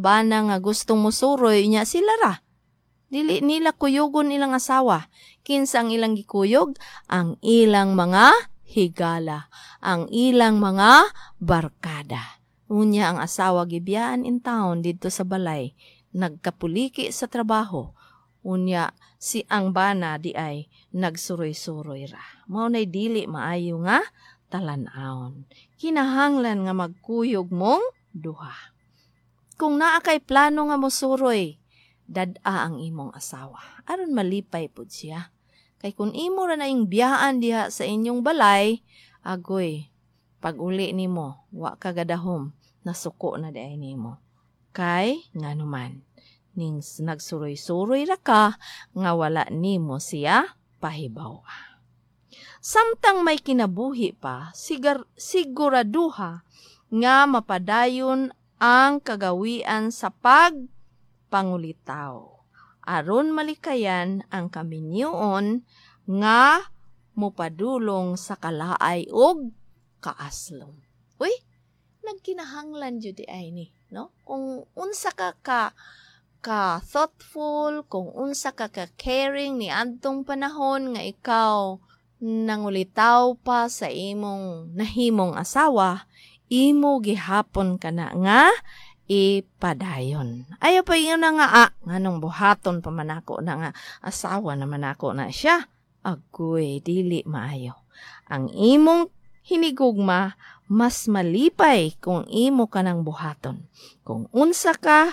bana nga gustong musuroy niya sila ra. Dili nila kuyugon ilang asawa. Kinsa ang ilang gikuyog? Ang ilang mga higala, ang ilang mga barkada. Unya ang asawa gibiyaan in town dito sa balay, nagkapuliki sa trabaho. Unya si ang bana di ay nagsuroy-suroy ra. Mao nay dili maayo nga talan-awon. Kinahanglan nga magkuyog mong duha. Kung naa kay plano nga mosuroy, dad-a ang imong asawa. Aron malipay pud siya. Kay kung imo ra na ing biyaan diha sa inyong balay, agoy, pag uli nimo, wa ka gadahom, nasuko na diay nimo. Kay, nga naman, ning nagsuroy-suroy ra ka, nga wala nimo siya pahibaw. Samtang may kinabuhi pa, siguraduha nga mapadayon ang kagawian sa pagpangulitaw. Aron malikayan ang kaminyoon nga mupadulong sa kalaay og kaaslom. Uy, nagkinahanglan jud ay ni, no? Kung unsa ka thoughtful, kung unsa ka caring ni adtong panahon nga ikaw nangulitaw pa sa imong nahimong asawa, imo gihapon kana nga ipadayon. Ayaw pa yun na nga, nganong buhaton pa man ako na nga, asawa naman ako na siya. Agoy, dili maayo. Ang imong hinigugma, mas malipay kung imo ka ng buhaton. Kung unsa ka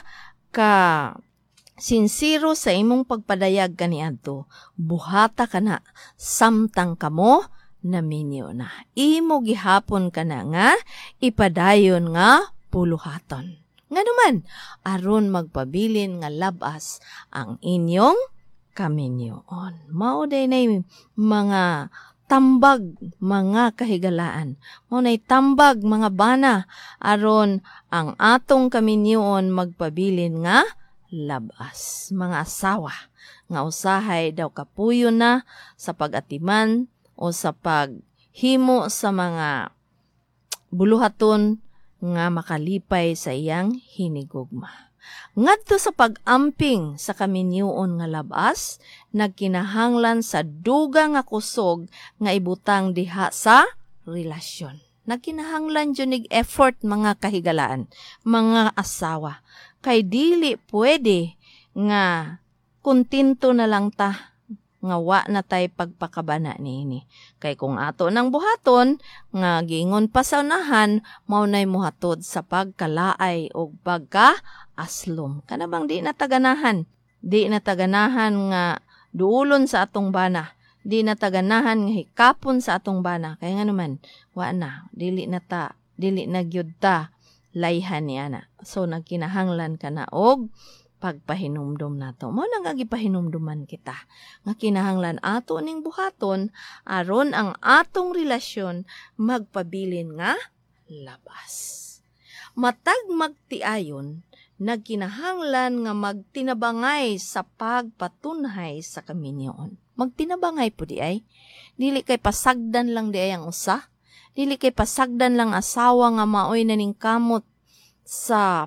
sinsiro sa imong pagpadayag kaniadto, buhata ka na, samtang kamo, naminyo na. Imo gihapon ka na nga, ipadayon nga puluhaton. Nga naman, aron magpabilin nga labas ang inyong kaminyoon. Mauday na mga tambag, mga kahigalaan. Maunay tambag, mga bana, aron ang atong kaminyoon magpabilin nga labas. Mga asawa, nga usahay daw kapuyo na sa pag-atiman o sa paghimo sa mga buluhaton nga makalipay sa iyang hinigugma. Ngadto sa pag-amping sa kaminyoon nga labas, nagkinahanglan sa dugang nga kusog nga ibutang diha sa relasyon. Nagkinahanglan jud effort mga kahigalaan, mga asawa. Kay dili pwede nga kontento na lang ta nga wa na tay pagpakabana niini. Kay kung ato nang buhaton, nga gingon pa sa unahan, maunay muhatod sa pagkalaay o pagka-aslom. Kanabang di nataganahan. Di nataganahan nga duulon sa atong bana. Di nataganahan nga hikapon sa atong bana. Kaya nga naman, wa na, dili na gyud ta layhan niya na. So, nagkinahanglan ka na og pagpahinumdum nato. Mao nang agipahinumduman kita. Nga kinahanglan ato ning buhaton aron ang atong relasyon magpabilin nga labas. Matag magtiayon, nagkinahanglan nga magtinabangay sa pagpatunhay sa kaminyoon. Magtinabangay po di ay. Dili kay pasagdan lang di ay ang usa. Dili kay pasagdan lang asawa nga maoy naningkamot sa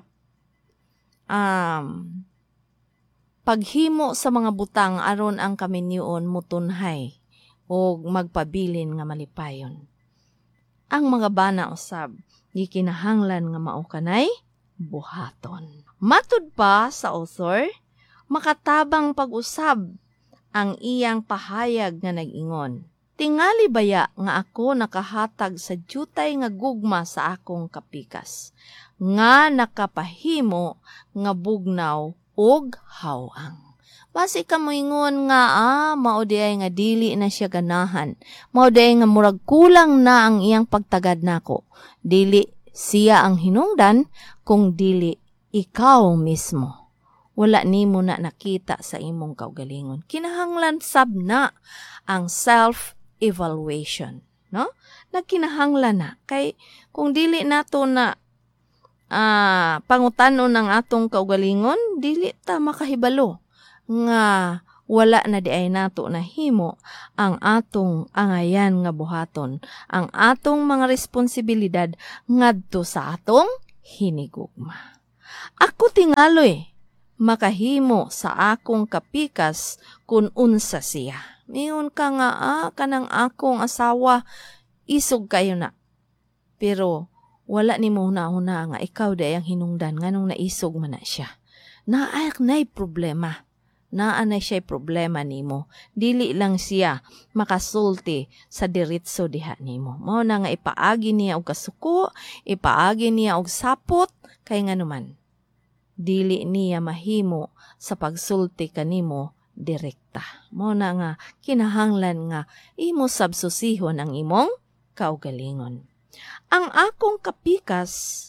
paghimo sa mga butang aron ang kaminyoon mutunhay o magpabilin nga malipayon. Ang mga bana usab, gikinahanglan nga mao kanay buhaton. Matud pa sa author, makatabang pag-usab ang iyang pahayag nga nag-ingon. Tingali baya nga ako nakahatag sa jutay nga gugma sa akong kapikas, nga nakapahimo nga bugnaw og hawang. Basi ka moingon nga mao diay nga dili na siya ganahan. Mao diay nga murag kulang na ang iyang pagtagad nako. Dili siya ang hinungdan kung dili ikaw mismo. Wala nimo na nakita sa imong kaugalingon. Kinahanglan sab na ang self-evaluation, no? Nagkinahanglan na kay kung dili nato na pangutanon ng atong kaugalingon, dili ta makahibalo nga wala na di ay nato na himo ang atong angayan nga buhaton, ang atong mga responsibilidad ngadto sa atong hinigugma. Ako tingaloy, makahimo sa akong kapikas kun unsa siya. Mingon ka nga, kanang akong asawa, isog kayo na. Pero wala ni mo huna nga ikaw day ang hinungdan nga nung naisog man na siya. Naayak na'y problema. Naanay siya'y problema nimo. Dili lang siya makasulti sa diritso diha nimo. Mao na nga ipaagi niya og kasuko, ipaagi niya og sapot, kay nga naman. Dili niya mahimo sa pagsulti kanimo direkta. Mao na nga kinahanglan nga imo sabsusihon ang imong kaugalingon. Ang akong kapikas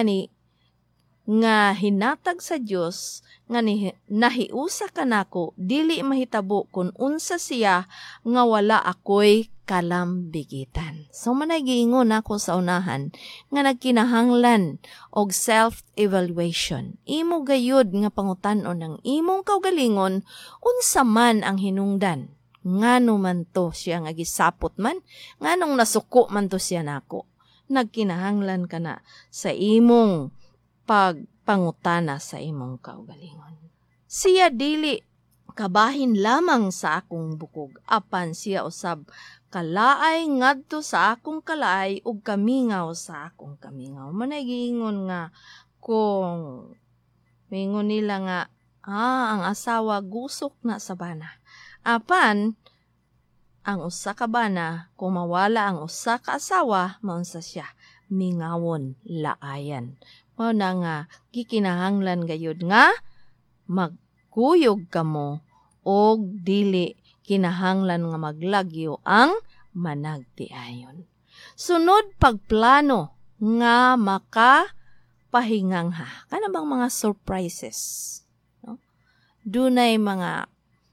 nga hinatag sa Dios nga nahiusa kanako dili mahitabo kun unsa siya nga wala ako'y kalambigitan. So manay giingon ako sa unahan nga nagkinahanglan og self-evaluation. Imo gayud nga pangutan-on ng imong kaugalingon unsa man ang hinungdan. Ngano man to siya nga gisapot man, nganong nasuko man to siya nako. Nagkinahanglan ka na sa imong pagpangutana sa imong kaugalingon. Siya dili kabahin lamang sa akong bukog, apan siya usab kalaay ngadto sa akong kalaay ug kamingaw sa akong kamingaw. Manay giingon nga kung mingon nila nga ang asawa gusok na sa bana. Apan ang usa ka bana, kung mawala ang usa ka asawa, maunsa siya, mingawon, laayan. Mao na nga, gikinahanglan gayud nga, magkuyog kamo, o dili kinahanglan nga maglagyo ang managtiayon. Sunod pagplano nga makapahingangha. Kana bang mga surprises? No? Dunay mga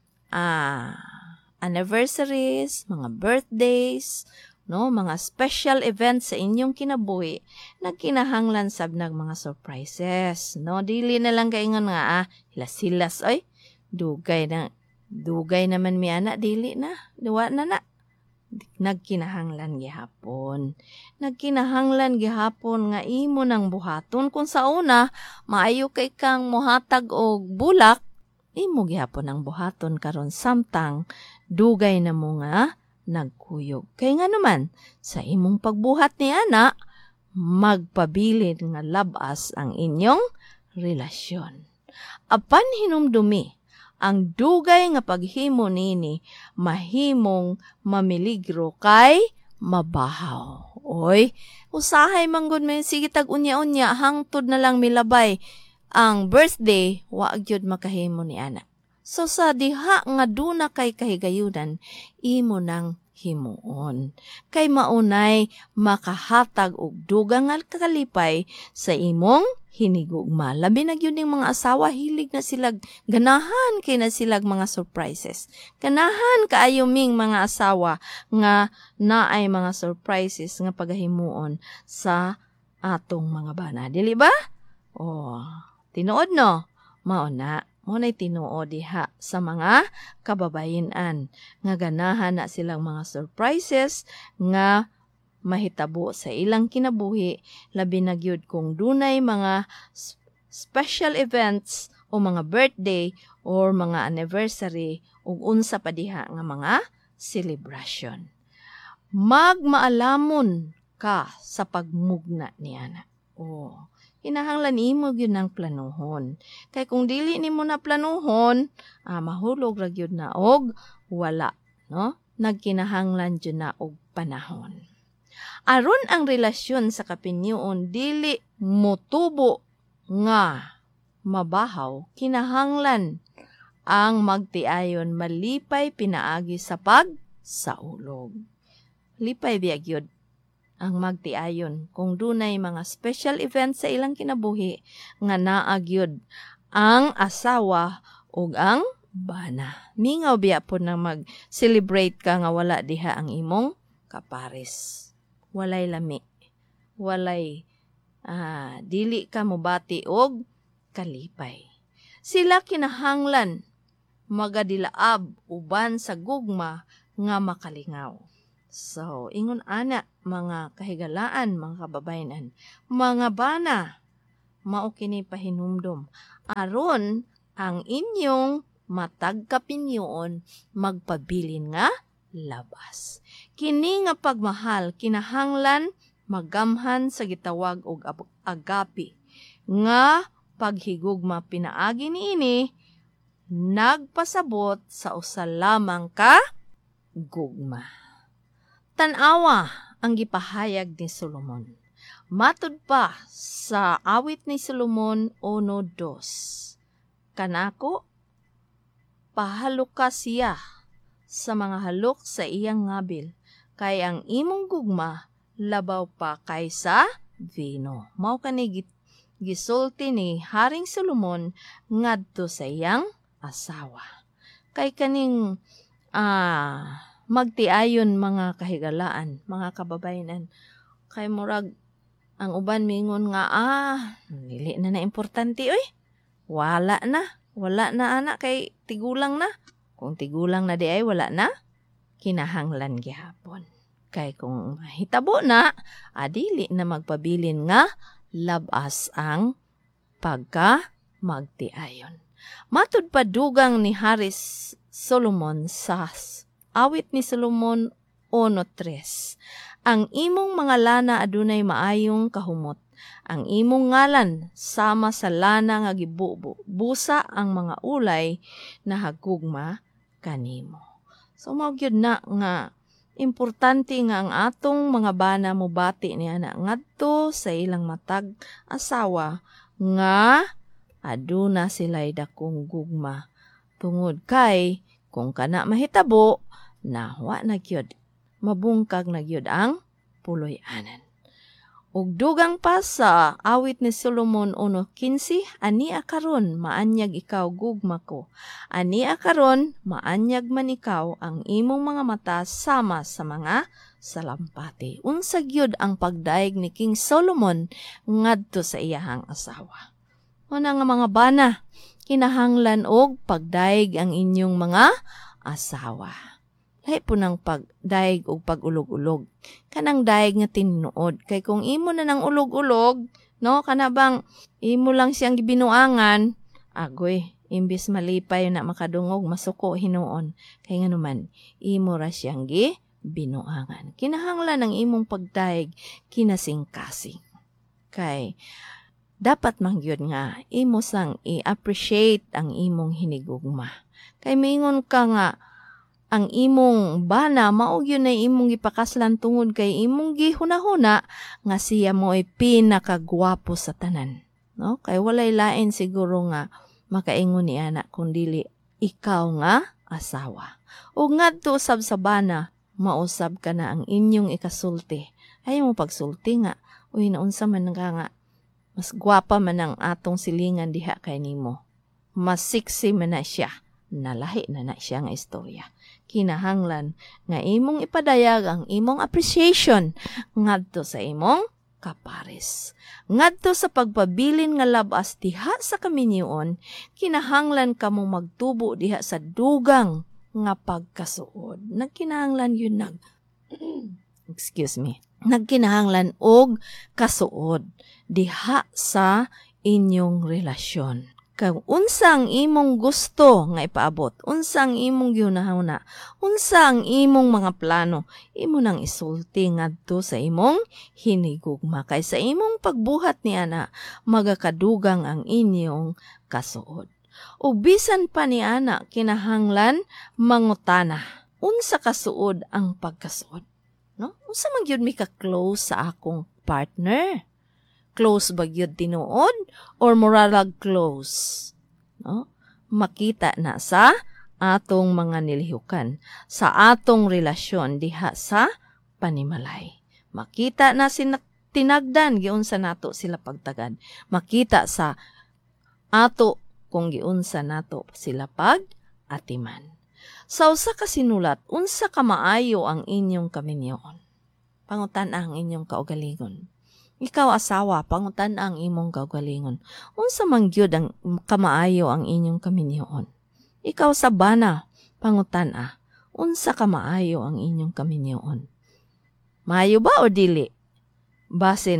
anniversaries, mga birthdays, no, mga special events sa inyong kinabuhi, nagkinahanglan sab nag mga surprises, no? Dili na lang kaingon nga hilas-hilas oy. Dugay naman mi ana dili na. Duwa na. Nagkinahanglan gihapon. Nagkinahanglan gihapon nga imo nang buhaton kung sa una maayo kay kang mohatag og bulak, imo gihapon ang buhaton karon samtang dugay na mo nga nagkuyog. Kay nga naman, sa imong pagbuhat ni ana, magpabilin nga labas ang inyong relasyon. Apan hinumdumi, ang dugay nga paghimo nini, mahimong mamiligro kay mabahaw. Oy, usahay manggod may sige tag unya-unya, hangtod na lang milabay. Ang birthday, waag yun makahimo ni ana. So sa diha nga duna kay kahigayunan, imo nang himuon. Kay maunay makahatag og dugang nga kalipay sa imong hinigugma. Labi na gyud ning mga asawa, hilig na sila, ganahan kay na sila mga surprises. Ganahan kaayo ming mga asawa nga naay mga surprises nga pagahimuon sa atong mga bana. Dili ba? Tinuod no? Mauna. Muna'y tinuod diha sa mga kababayenan nga ganahan na silang mga surprises nga mahitabo sa ilang kinabuhi, labi na gyud kung dunay mga special events o mga birthday or mga anniversary ug unsa pa diha nga mga celebration. Magmaalamon ka sa pagmugna niana. Kinahanglan imo gyud nang planuhon. Kay kung dili nimo na planuhon, mahulog ra gyud na og wala, no? Nagkinahanglan gyud na og panahon. Aron ang relasyon sa kapinyoon dili motubo nga mabahaw, kinahanglan ang magtiayon malipay pinaagi sa pagsaulog. Lipay biya gyud ang magtiayon kung dunay mga special events sa ilang kinabuhi nga naagyod ang asawa ug ang bana. Mingaw biya po na mag-celebrate ka nga wala diha ang imong kapares. Walay lami. Walay dili ka mobati og kalipay. Sila kinahanglan magadilaab uban sa gugma nga makalingaw. So, ingon ana, mga kahigalaan, mga kababayanan, mga bana, mao kini pahinumdom aron ang inyong matag kapinyoon magpabilin nga labas. Kini nga pagmahal kinahanglan magamhan sa gitawag og agapi nga paghigugma pinaagi niini nagpasabot sa usa lamang ka gugma. Tan-awa ang gipahayag ni Solomon. Matud pa sa awit ni Solomon 1:2. Kanako, pahalok ka siya sa mga halok sa iyang ngabil, kay ang imong gugma labaw pa kaysa vino. Mao kani gisulti ni Haring Solomon ngadto sa iyang asawa. Kay kaning magtiayon mga kahigalaan, mga kababayanan, kay murag ang uban mingon nga dili na importante oy. Wala na ana kay tigulang na. Kung tigulang na di ay wala na, kinahanglan gihapon. Kay kung mahitabo na, adili na magpabilin nga labas ang pagka magtiayon. Matud pa dugang ni Haris Solomon sa awit ni Solomon 1:3. Ang imong mga lana adunay maayong kahumot. Ang imong ngalan sama sa lana nga gibusa ang mga ulay na hagugma kanimo. So mao gyud na nga importante nga ang atong mga bana mobati ni ana ngadto sa ilang matag asawa nga aduna sila'y dakong gugma. Tungod kay kung kana mahitabo na wa na gyud mabungkag na gyud ang puloy-anan. Ug dugang pa sa awit ni Solomon 1:15, ani akaron maanyag ikaw gugma ko. Ani akaron maanyag man ikaw ang imong mga mata sama sa mga salampati. Unsa gyud ang pagdaig ni King Solomon ngadto sa iyahang asawa. Una nga mga bana, kinahanglan og pagdaig ang inyong mga asawa. Lahi po ng pagdaig o pag-ulog-ulog. Kanang daig nga tinuod. Kay kung imo na ng ulog-ulog, no, kana bang imo lang siyang gibinuangan, agoy, imbis malipay na makadungog, masuko hinuon. Kay nga naman, imo ra siyang gibinuangan. Kinahanglan ang imong pagdaig, kinasing-kasing. Kay, dapat mangyod nga, imo sang i-appreciate ang imong hinigugma. Kay mingon ka nga, ang imong bana maog yun na imong ipakaslan tungod kay imong gihunahuna nga siya mo ay pinakagwapo sa tanan. No? Kay walay lain siguro nga makaingon ni ana kundili ikaw nga asawa. O ngadto usab sa bana, mausab ka na ang inyong ikasulti. Ay mo pagsulti nga, uy naunsa man nga mas gwapa man ang atong silingan diha kay nimo. Mas sexy man na siya. Nalahi na siya nga istorya. Kinahanglan nga imong ipadayag ang imong appreciation ngadto sa imong kapares. Ngadto sa pagpabilin nga labas diha sa kaminyoon, kinahanglan kamo magtubo diha sa dugang nga pagkasuod. Nagkinahanglan yun nagkinahanglan og kasuod diha sa inyong relasyon. Kung unsang imong gusto nga ipaabot, unsang imong gihunahuna, unsang imong mga plano, imo nang isulti ngadto sa imong hinigugma. Kay sa imong pagbuhat ni ana, magakadugang ang inyong kasuod. O bisan pa ni ana, kinahanglan mangutana, unsa kasuod ang pagkasuod? No? Unsa man gyud mi ka-close sa akong partner? Close ba yun tinuod or moralag close? No? Makita na sa atong mga nilihukan, sa atong relasyon diha sa panimalay. Makita na tinagdan giunsa nato sila pagtagad. Makita sa ato kung giunsa nato sila pag-atiman. Sa usa ka sinulat, unsa ka maayo ang inyong kaminyoon? Pangutan ang inyong kaugalingon. Ikaw asawa, pangutan ang imong kaugalingon. Unsa man gyud ang kamaayo ang inyong kaminyoon? Ikaw sa bana, pangutan unsa kamaayo ang inyong kaminyoon? Maayo ba o dili? Basin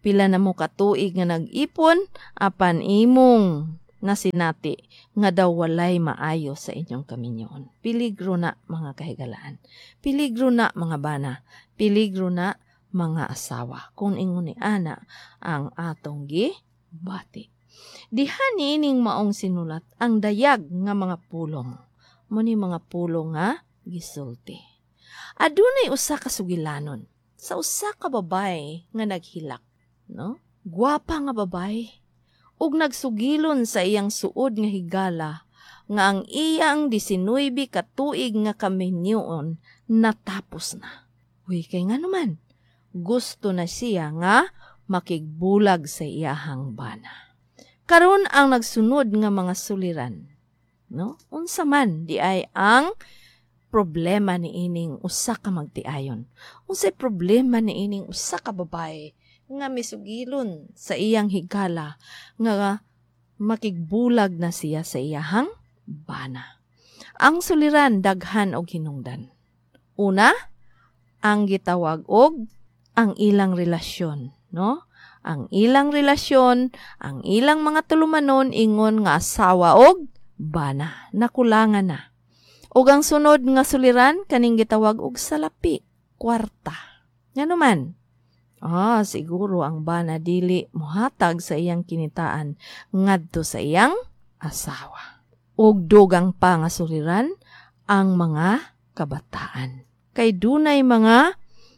Pila na mo katuig nga nag-ipon, apan imong nasinati nga daw walay maayo sa inyong kaminyoon. Piligro na mga kahigalaan. Piligro na mga bana. Piligro na mga asawa. Kung ingon ni ana ang atong gibati. Diha niining maong sinulat ang dayag nga mga pulong. Muni mga pulong nga gisulti. Adunay usa ka sugilanon sa usa ka babay nga naghilak, no? Gwapa nga babay ug nagsugilon sa iyang suod nga higala nga ang iyang 19 ka tuig nga kaminyoon natapos na. Uy, kay nga naman, gusto na siya nga makigbulag sa iyahang bana. Karon ang nagsunod nga mga suliran, no? Unsa man di ay ang problema ni ining usa ka magtiayon. Unsay problema ni ining usa ka babae nga misugilon sa iyang higala nga makigbulag na siya sa iyahang bana. Ang suliran daghan og hinungdan. Una, ang gitawag og ang ilang relasyon, no? Ang ilang relasyon, ang ilang mga tulumanon ingon nga asawa og bana, nakulangan na. Ug ang sunod nga suliran kaning gitawag og salapi, kwarta. Ngano man? Siguro ang bana dili mohatag sa iyang kinitaan ngadto sa iyang asawa. Ug dugang pa nga suliran ang mga kabataan. Kay dunay mga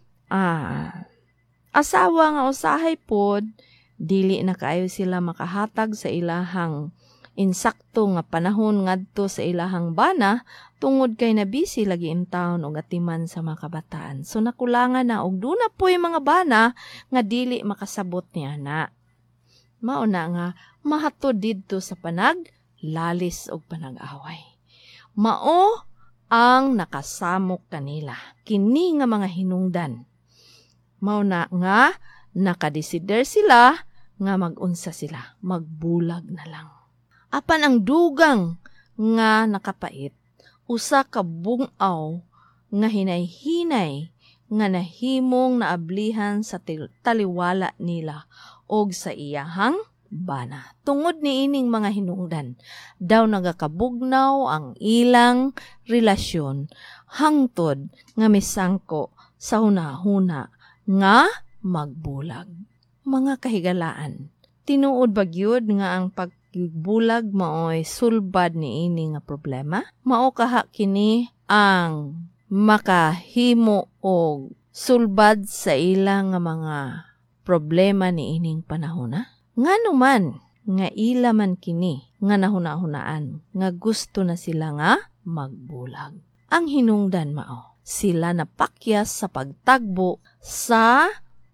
asawa nga usahay pod dili na kaayo sila makahatag sa ilahang insakto nga panahon ngadto sa ilahang bana tungod kay nabisi lagi in taon og atiman sa mga kabataan. So nakulangan na og duna po'y mga bana nga dili makasabot niya na. Mao na nga mahatod didto sa panaglalis og panag-away. Mao ang nakasamok kanila. Kini nga mga hinungdan. Mao na nga nakadesider sila nga mag-unsa sila, magbulag na lang. Apan ang dugang nga nakapait, usa ka bungaw nga hinay-hinay nga nahimong naablihan sa taliwala nila og sa iyahang bana. Tungod ni ining mga hinungdan, daw nagakabugnaw ang ilang relasyon hangtod nga misangko sa hunahuna nga magbulag. Mga kahigalaan, tinuod ba gyud nga ang pagbulag mao'y sulbad ni ini nga problema? Mao kaha kini ang makahimo og sulbad sa ilang nga mga problema ni ining panahona? Ngano man nga ila man kini nga nahuna-hunaan nga gusto na sila nga magbulag. Ang hinungdan mao, sila napakyas sa pagtagbo sa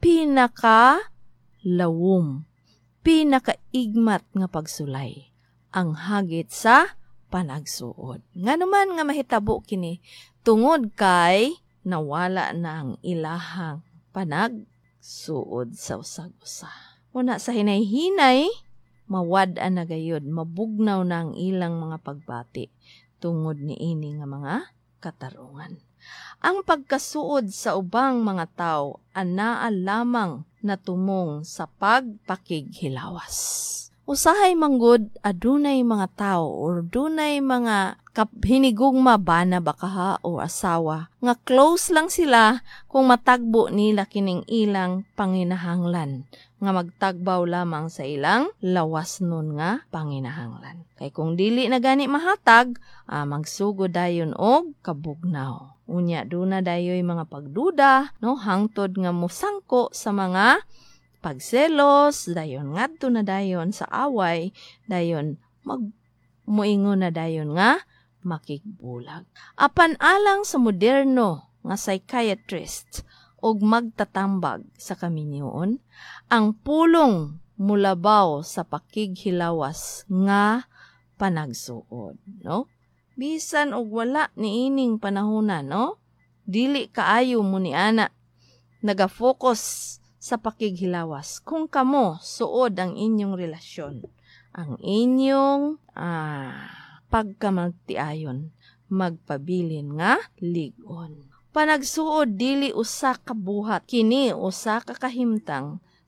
pinaka-lawom, pinaka-igmat nga pagsulay, ang hagit sa panagsuod. Nga naman nga mahitabo kini, tungod kay nawala na ang ilahang panagsuod sa usag-usa. Una sa hinay-hinay, mawad-an na gayud, mabugnaw na ang ilang mga pagbati, tungod ni ini nga mga katarungan. Ang pagkasuod sa ubang mga tao anaa lamang natumong sa pagpakighilawas. Usahay manggod adunay mga tao or dunay mga hinigugma bana bakaha o asawa nga close lang sila kung matagbo nila kining ilang panginahanglan nga magtagbaw lamang sa ilang lawas nun nga panginahanglan. Kay kung dili na gani mahatag, magsugod dayon og kabugnaw. Unya duna dayoy mga pagduda, no, hangtod nga musangko sa mga pagselos, dayon ngadto na dayon sa away, dayon muingon na dayon nga makigbulag. Apan alang sa moderno nga psychiatrist og magtatambag sa kaminyoon, ang pulong mulabaw sa pakighilawas nga panagsuod, no? Bisan og wala ni ining panahona, no? Dili kaayo mo ni ana nagafocus sa pakighilawas. Kung kamo suod ang inyong relasyon, ang inyong pagkamagtiayon, magpabilin nga ligon. Panagsuod dili usa ka buhat, kini usa ka kahimtang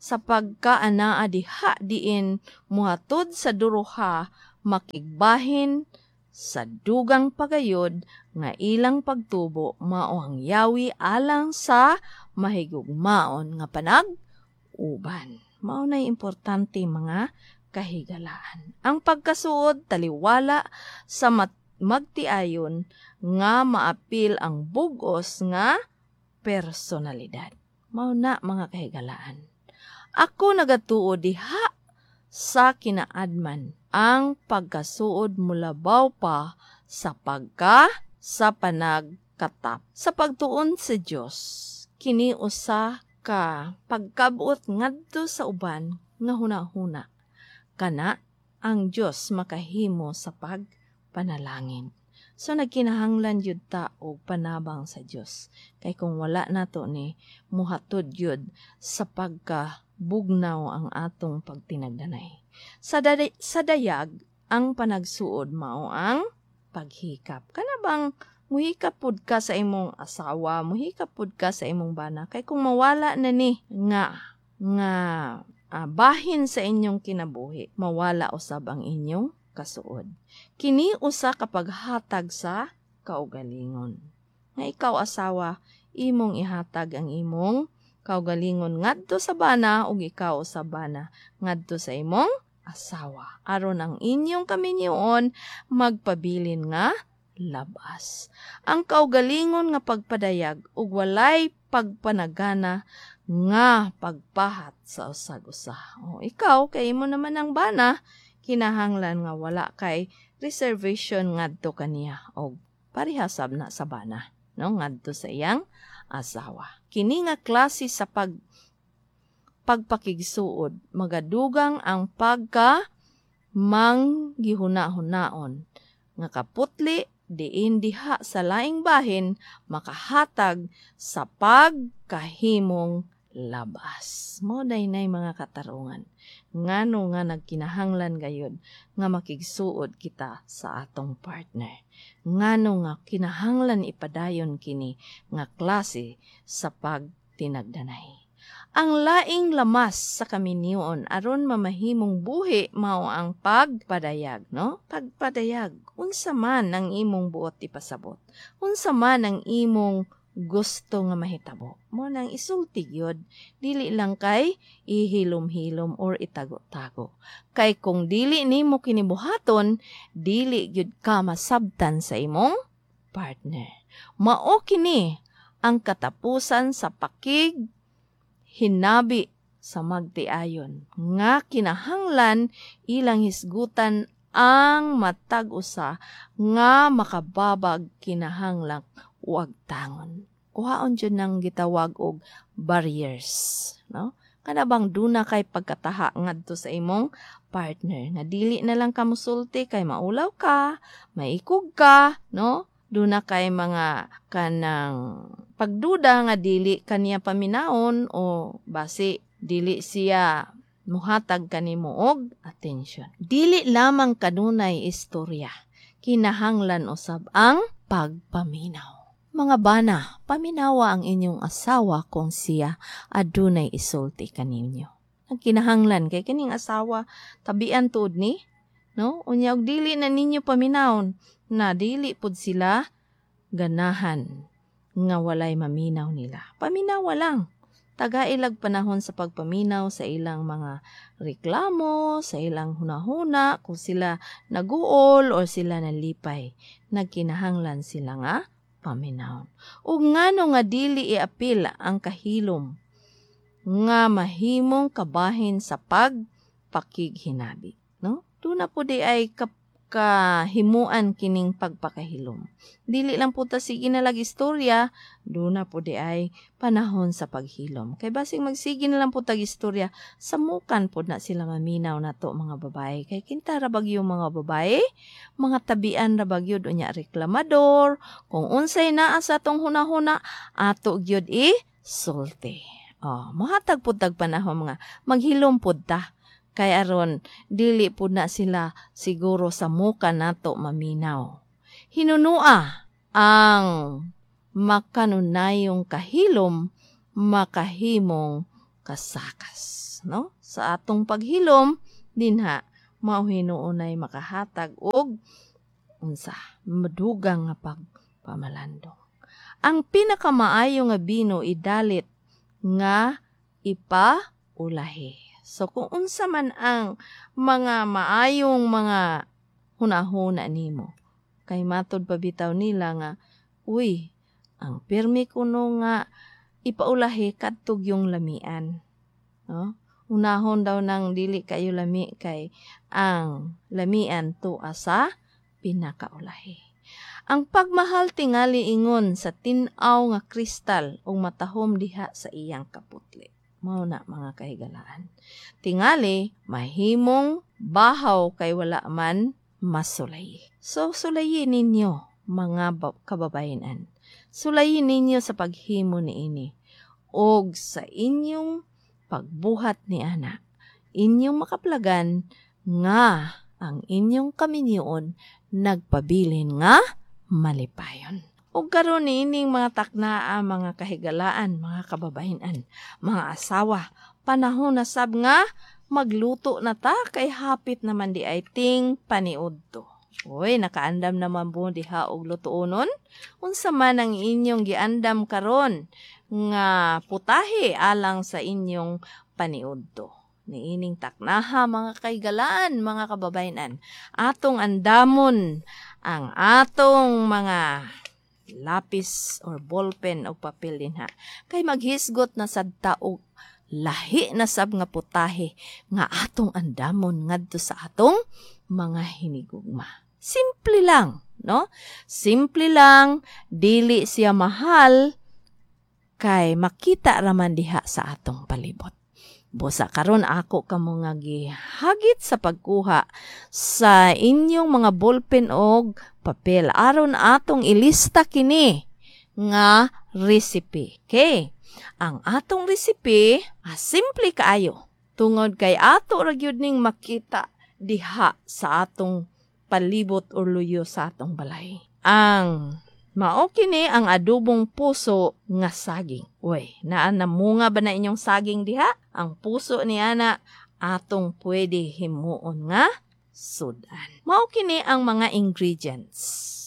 sa pagkaanaa diha diin muhatod sa duruha makigbahin sa dugang pagayod nga ilang pagtubo mao ang yawi alang sa mahigugmaon nga panag-uban. Mao nay importante mga kahigalaan. Ang pagkasuod taliwala sa magtiayon nga maapil ang bugos nga personalidad. Mao na mga kahigalaan. Ako nagatuo diha sa kinaadman ang pagkasuod mulabaw pa sa panagkatap. Sa pagtuon sa Dios, kini usa ka pagkabuot ngadto sa uban nga hunahuna. Kana ang Dios makahimo sa pagpanalangin. So nagkinahanglan jud ta og panabang sa Dios. Kay kung wala nato ni muhatod jud sa pagkabugnaw ang atong pagtinagdanay. Sa dayag ang panagsuod mao ang paghikap. Kana bang muhikap pud ka sa imong asawa, muhikap pud ka sa imong bana kay kung mawala na ni nga bahin sa inyong kinabuhi, mawala usab ang inyong kasuod. Kini usa ka paghatag sa kaugalingon. Nga ikaw asawa, imong ihatag ang imong kaugalingon ngadto sa bana ug ikaw sa bana ngadto sa imong asawa. Aron ang inyong kaminyoon magpabilin nga labas. Ang kaugalingon nga pagpadayag ug walay pagpanagana nga pagpahat sa usag-usa. O ikaw kay imo naman ang bana, kinahanglan nga wala kay reservation ngadto kaniya o parihasab na sa bana, no, ngadto sa iyang asawa. Kini nga klase sa pagpakigsuod magadugang ang manggihuna-hunaon nga kaputli diin diha sa laing bahin makahatag sa pagkahimong labas. Mo nay mga katarungan. Ngano nga nagkinahanglan gayud nga makigsuod kita sa atong partner. Ngano nga kinahanglan ipadayon kini nga klase sa pagtinagdanay. Ang laing lamas sa kaminyoon aron mamahimong buhi mao ang pagpadayag, no? Pagpadayag. Unsa man ang imong buot ipasabot. Unsa man ang imong gusto nga mahitabo. Mo nang isulti gyud, dili lang kay ihilom-hilom or itago-tago. Kay kung dili nimo kinibuhaton, dili gyud ka masabtan sa imong partner. Mao kini ang katapusan sa hinabi sa magtiayon nga kinahanglan ilang hisgutan ang matag usa nga makababag kinahanglan uag tangon. Kuhaon jud nang gitawag og barriers, no? Kana bang duna kay pagkataha ngadto sa imong partner nga dili na lang ka musulti kay maulaw ka, maikog ka, no? Duna kay mga kanang pagduda nga dili kaniya paminaon o basi dili siya muhatag kanimo og atensyon. Dili lamang kanunay istorya, kinahanglan usab ang pagpaminaw. Mga bana, paminawa ang inyong asawa kung siya adunay isulti kaninyo. Ang kinahanglan kay kining asawa tabian tuod ni, no? Unya og dili na ninyo paminawon na dili pud sila ganahan nga walay maminaw nila. Paminawa lang. Tagailag panahon sa pagpaminaw sa ilang mga reklamo, sa ilang hunahuna, kung sila naguol o sila nalipay. Nagkinahanglan sila nga paminawon. Ug ngano nga dili iapil ang kahilom nga mahimong kabahin sa pagpakighinabi, no? Duna po di ay kahimuan kining pagpakahilom. Dili lang po ta sige na istorya, duna po di ay panahon sa paghilom. Kay basig magsige na lang po tag istorya, samukan po na sila maminaw na to mga babae. Kay kinta rabag yung mga babae, mga tabian rabag yun unya reklamador, kung unsay naa sa tong hunahuna, ato gyud sulti. Muhatag po tag panahon mga maghilom po ta. Kay aron dili pud na sila siguro sa muka nato maminaw. Hinunua ang makanunayong kahilom makahimong kasakas, no? Sa atong paghilom dinha mao hinuunay makahatag og unsa madugang nga pagpamalandong. Ang pinakamaayo nga bino idalit nga ipaulahi. So kung unsa man ang mga maayong mga hunahuna nimo, kay matod pabitaw nila nga, uy, ang pirmi kuno nga ipaulahi kadtog yung lamian. No? Unahon daw nang dili kayo lami kay ang lamian tuwa sa pinakaulahi. Ang pagmahal tingali ingon sa tin-aw nga kristal o matahom diha sa iyang kaputli. Mao na mga kahigalaan. Tingali mahimong bahaw kay wala man masulayi. So sulayin ninyo mga kababayenan. Sulayin ninyo sa paghimo niini og sa inyong pagbuhat ni ana. Inyong makaplagan nga ang inyong kaminyoon nagpabilin nga malipayon. O karon niining mga taknaa, mga kahigalaan, mga kababayenan, mga asawa, panahon na sab nga magluto na ta kay hapit naman di ay ting paniudto. Oy, nakaandam naman po diha og lutuonon. Unsa man ang inyong giandam karon nga putahe alang sa inyong paniudto. Niining taknaha mga kaigalaan, mga kababayenan. Atong andamon ang atong mga lapis or ballpen o papel din ha. Kay maghisgot na sad taog lahi na sab nga putahe nga atong andamon ngadto sa atong mga hinigugma. Simple lang, no? Simple lang, dili siya mahal kay makita raman diha sa atong palibot. Busa karon ako kamo nga gihagit sa pagkuha sa inyong mga ballpen og papel aron atong ilista kini nga recipe. Okay? Ang atong recipe simple kaayo. Tungod kay ato ra gyud ning makita diha sa atong palibot o luyo sa atong balay. Ang mao kini ang adobong puso nga saging. Uy, naanamunga ba na inyong saging diha? Ang puso ni ana atong pwede himuon nga sudan. Mao kini ang mga ingredients.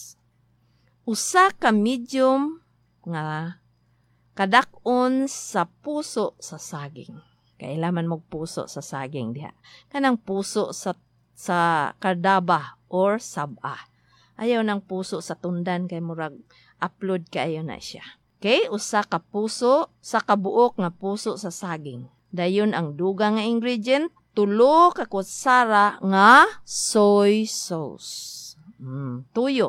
Usa ka medium nga kadak-on sa puso sa saging. Kailaman mo puso sa saging diha. Kanang puso sa kardaba or saba. Ayaw ng puso sa tundan kay murag upload kayo na siya. Okay? Usa ka puso sa kabuok nga puso sa saging. Dayon ang dugang nga ingredient, 3 ka kutsara nga soy sauce. Tuyo.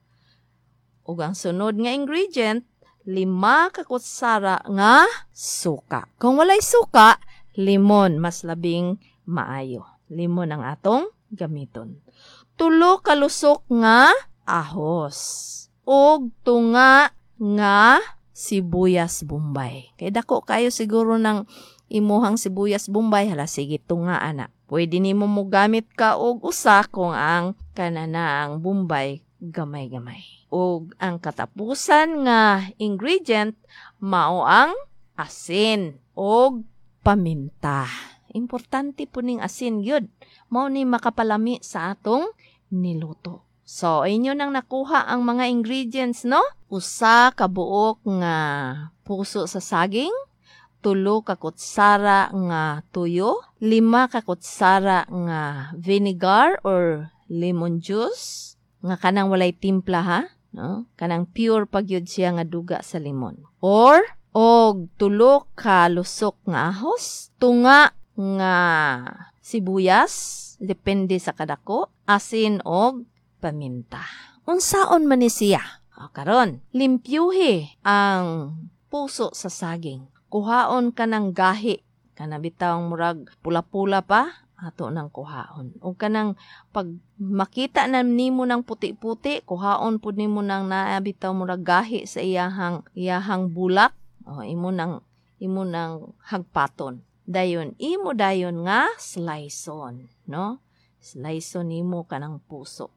Ug ang sunod nga ingredient, 5 ka kutsara nga suka. Kung walay suka, limon mas labing maayo. Limon ang atong gamiton. 3 ka lusok nga ahos. Ug tunga nga sibuyas bombay. Kay dako kayo siguro ng imuhang sibuyas bombay, hala sige tunga ana. Pwede nimo mo gamit ka og usa kung ang kananaang bombay gamay-gamay. Ug ang katapusan nga ingredient mao ang asin og paminta. Importante po ning asin gyud. Mao ni makapalami sa atong niluto. So, inyo nang nakuha ang mga ingredients, no? Usa ka buok nga puso sa saging, 3 ka kutsara nga tuyo, 5 ka kutsara nga vinegar or lemon juice, nga kanang walay timpla ha, no? Kanang pure pagyud siya nga duga sa limon. Or og 3 ka lusok nga ahos, tunga nga sibuyas, depende sa kadako, asin og paminta. Unsaon man ni siya? Karon, limpyuhi ang puso sa saging. Kuhaon ka ng gahi, kanabitawang murag pula-pula pa, ato ng kuhaon. O kanang pag makita na nimo ng puti-puti, kuhaon po nimo ng naabitaw murag gahi sa iyahang bulak, imo nang hagpaton. Dayon, imo dayon nga sliceon, no? Sliceon nimo kanang puso.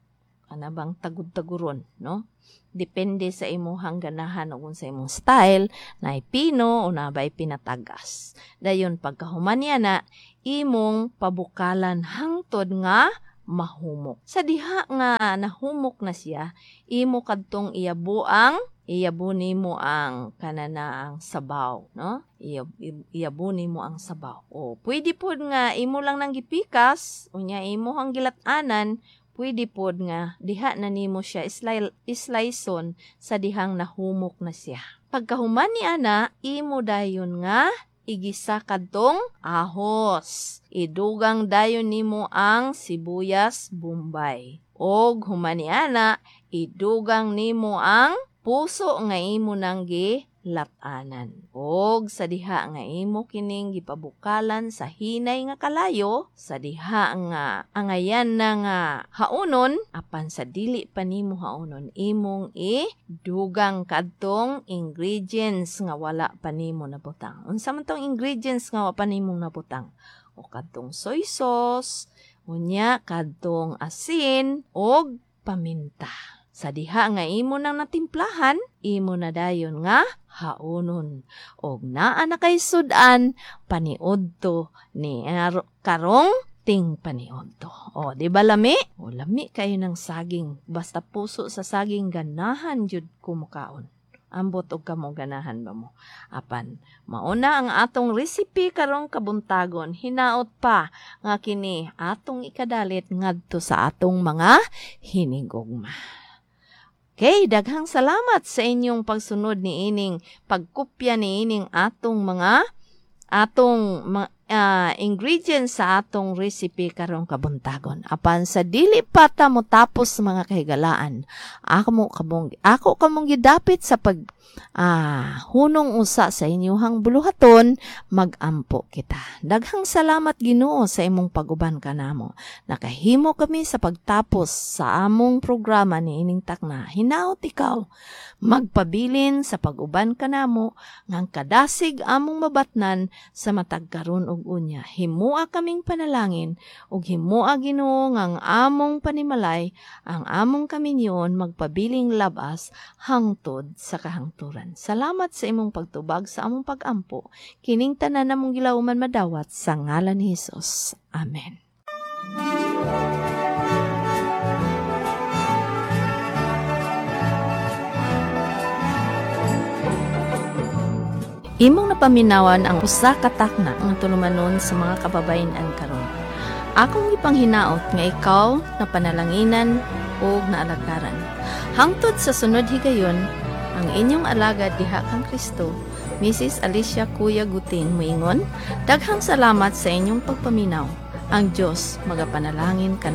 ana bang tagud-taguron, no? Depende sa imuhang ganahan o sa imong style, na pino o na ba'y pinatagas. Dayon pagkahuman niya na, imong pabukalan hangtod nga mahumok. Sa diha nga nahumok na siya, imo kadtong iyabuni mo ang kananaang sabaw, no? Iyabuni mo ang sabaw. O pwede pod nga imo lang nang gipikas, unya imo hang gilatanan, pwede pod nga diha na nimo siya sliceon sa dihang nahumok na siya. Pagkahuman ni ana, imo dayon nga igisa kadtong ahos. Idugang dayon nimo ang sibuyas bombay. Og human ni ana, idugang nimo ang puso nga imo nang gilatanan. Og sa diha nga imo kining gipabukalan sa hinay nga kalayo, sa diha nga angayan na nga haunon, apan sa dili pa nimo haunon, imong dugang kadtong ingredients nga wala pa nimo nabutang. Unsa man tong ingredients nga wala pa nimo nabutang? O kadtong soy sauce, unya kadtong asin og paminta. Sa diha nga imo nang natimplahan, imo na dayon nga haunon. Og naa na kay sudan, paniudto ni karong ting paniudto. O, di ba lami? O, lami kayo ng saging. Basta puso sa saging, ganahan jud kumukaon. Ambot og kamo ganahan ba mo? Apan, mauna ang atong recipe karong kabuntagon. Hinaot pa nga kini atong ikadalit ngadto sa atong mga hinigugma. Okay, daghang salamat sa inyong pagsunod ni ining pagkopya ni ining atong ingredients sa atong recipe karong kabuntagon. Apan sa dili pa ta mo tapos mga kahigalaan, ako kamong gidapit sa hunong usa sa inyuhang buluhaton, magampo kita. Daghang salamat Ginoo sa imong pag-uban kanamo. Nakahimo kami sa pagtapos sa among programa ni ining takna. Hinaot ikaw magpabilin sa pag-uban kanamo ngang kadasig among mabatnan sa matag karon ug unya. Himua kaming panalangin ug himua Ginoo ngang among panimalay ang among kaminyon magpabiling labas hangtod sa kahangturan. Salamat sa imong pagtubag sa among pag-ampo. Kining tanan namong gilauman madawat sa ngalan ni Hesus. Amen. Imong napaminawan ang usa ka takna nga tulumanon sa mga kababayen-an karon. Akong ipanghinaot nga ikaw na panalanginan o naalagaran. Hangtod sa sunod higayon, ang inyong alagad diha kang Kristo, Mrs. Alicia Kuya Guting moingon, daghang salamat sa inyong pagpaminaw. Ang Diyos magapanalangin kanamo.